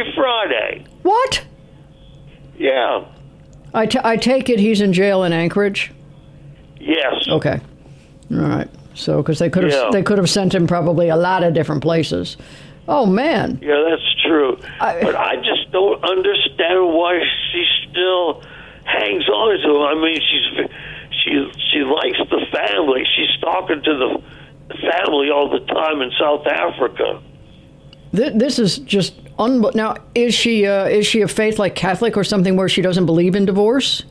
every Friday. What? Yeah. I take it he's in jail in Anchorage? Yes. Okay. All right. So, because they could have sent him probably a lot of different places. Oh, man. Yeah, that's true. But I just don't understand why she still hangs on to him. I mean, she likes the family. She's talking to the family all the time in South Africa. This is just now. Is she a faith like Catholic or something where she doesn't believe in divorce?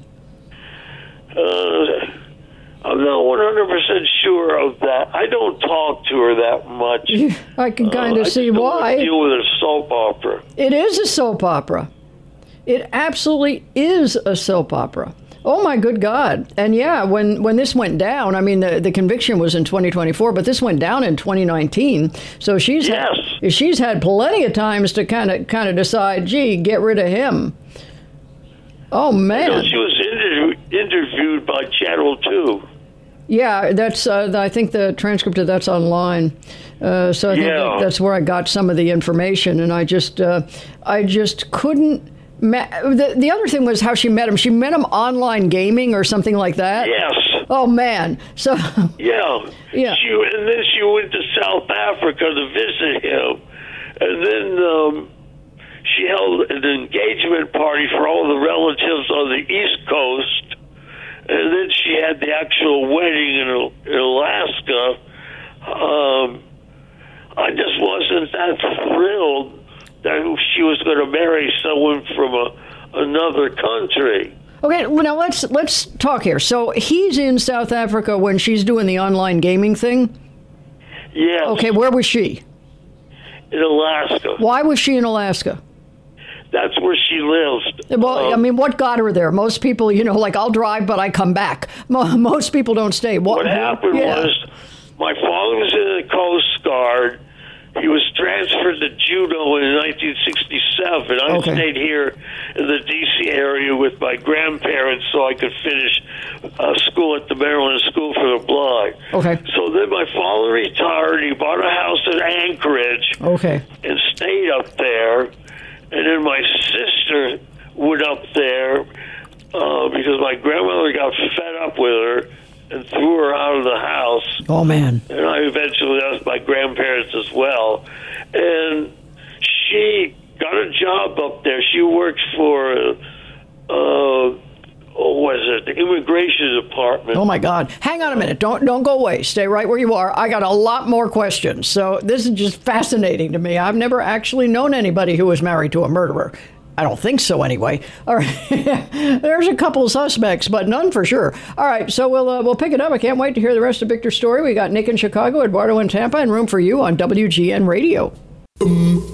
I'm not 100% sure of that. I don't talk to her that much. I can kind of see why. I deal with a soap opera. It is a soap opera. It absolutely is a soap opera. Oh, my good God. And yeah, when this went down, I mean, the conviction was in 2024, but this went down in 2019. So she's had plenty of times to kind of decide, gee, get rid of him. Oh, man. She was interviewed by Channel 2. Yeah, that's. I think the transcript of that's online. So I think that's where I got some of the information, and I just couldn't. The other thing was how she met him. She met him online gaming or something like that. Yes. Oh man. So. Yeah. And then she went to South Africa to visit him, and then she held an engagement party for all the relatives on the East Coast. And then she had the actual wedding in Alaska. I just wasn't that thrilled that she was going to marry someone from another country. Okay, well, now let's talk here. So he's in South Africa when she's doing the online gaming thing? Yes. Okay, where was she? In Alaska. Why was she in Alaska? That's where she lives. Well, I mean, what got her there? Most people, like, I'll drive, but I come back. Most people don't stay. What happened was my father was in the Coast Guard. He was transferred to Juneau in 1967. I stayed here in the D.C. area with my grandparents so I could finish school at the Maryland School for the Blind. Okay. So then my father retired. He bought a house in Anchorage. Okay. And stayed up there. And then my sister went up there because my grandmother got fed up with her and threw her out of the house. Oh, man. And I eventually asked my grandparents as well. And she got a job up there. She worked for, the immigration department. Oh, my God. Hang on a minute. Don't go away. Stay right where you are. I got a lot more questions. So this is just fascinating to me. I've never actually known anybody who was married to a murderer. I don't think so, anyway. All right. There's a couple of suspects, but none for sure. All right, so we'll pick it up. I can't wait to hear the rest of Victor's story. We got Nick in Chicago, Eduardo in Tampa, and room for you on WGN Radio.